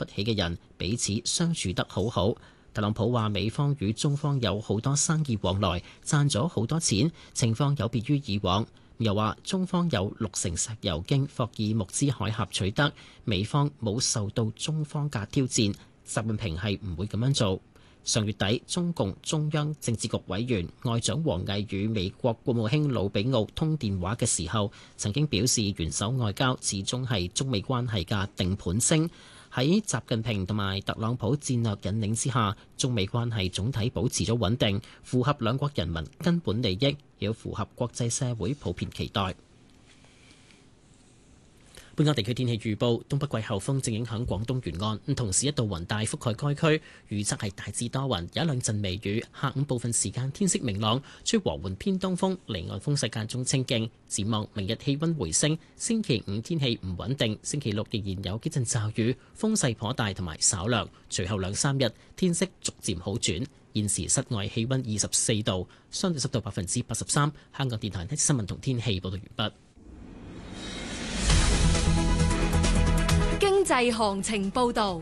起嘅人彼此相處得好好。特朗普話美方與中方有好多生意往來，賺咗好多錢，情況有別於以往。又話中方有60%石油經霍爾木茲海峽取得，美方冇受到中方嘅挑戰，習近平係唔會咁樣做。上月底，中共中央政治局委員外長王毅與美國國務卿魯比奧通電話嘅時候，曾經表示元首外交始終係中美關係嘅定盤星。喺習近平同埋特朗普戰略引領之下，中美關係總體保持咗穩定，符合兩國人民根本利益，亦符合國際社會普遍期待。本港地區天氣預報：東北季候風正影響廣東沿岸，同時一道雲帶覆蓋該區，預測係大致多雲，有一兩陣微雨。下午部分時間天色明朗，吹和緩偏東風，離岸風勢間中清勁。展望明日氣溫回升，星期五天氣唔穩定，星期六仍然有幾陣驟雨，風勢頗大同埋稍涼。隨後兩三日天色逐漸好轉。現時室外氣溫24度，相對濕度83%。香港電台新聞同天氣報道完畢。 經濟行情報道，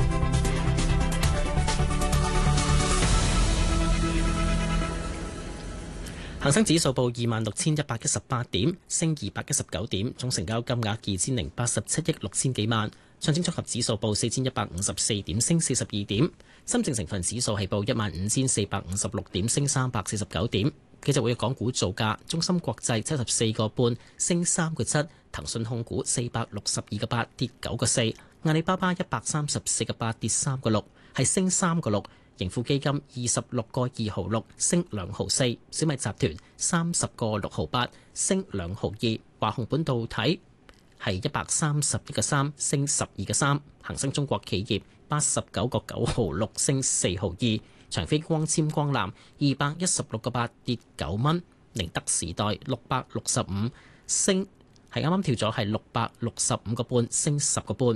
恒生指數報26,118點，升219點，總成交金額2087億6千幾萬。上證綜合指數報4154點，升42點。深證成分指數係報15,456點，升349點。幾隻活躍港股造價：中芯國際74個半，升3個7；騰訊控股462個8，跌9個4；阿里巴巴134個8，跌3個6，係升3個6。盈富基金26個2毫6，升2毫4；小米集團30個6毫8，升2毫2；華虹半導體係131個3，升12個3；恒生中國企業89個9毫6，升4毫2；長飛光纖光纜216個8，跌9蚊；寧德時代665升係啱啱跳咗係665個半，升10個半。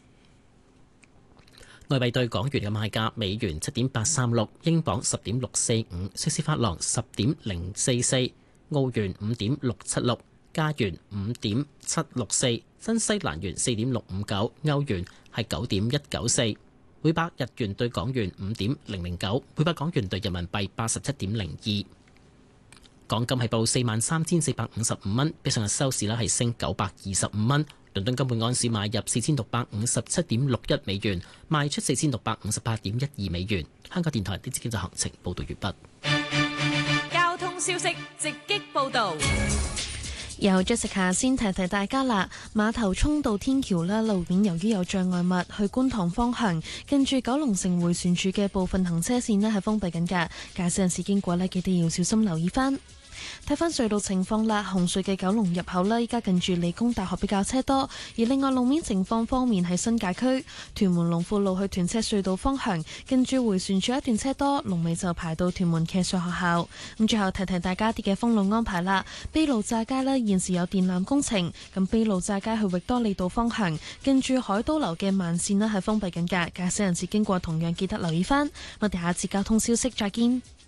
外幣對港元嘅賣價：美元7.836，英鎊10.645，瑞士法郎10.044，澳元5.676，加元5.764，新西蘭元4.659，歐元係9.194，每百日元對港元5.009，每百港元對人民幣87.02。港金係報43,455蚊，比上日收市係升925蚊。倫敦金每盎司買入4,657.61美元，賣出4,658.12美元。香港電台呢節經濟行情報道完畢。 交通消息直擊報導。 由 Jessica 先提提大家啦，馬頭涌道天橋啦，路面由於有障礙物，去觀塘方向近住九龍城迴旋處嘅部分行車線呢係封閉緊㗎，駕駛人士經過呢，記得要小心留意返。睇翻隧道情況啦，紅隧嘅九龍入口呢，依家近住理工大學比較車多。而另外路面情況方面，喺新界區屯門龍富路去屯赤隧道方向，近住迴旋處一段車多，龍尾就排到屯門騎術學校。咁最後提提大家啲嘅封路安排啦。卑路乍街呢，現時有電纜工程，咁卑路乍街去域多利道方向，近住海都樓嘅慢線呢係封閉緊㗎，駕駛人士經過同樣記得留意翻。我哋下次交通消息再見。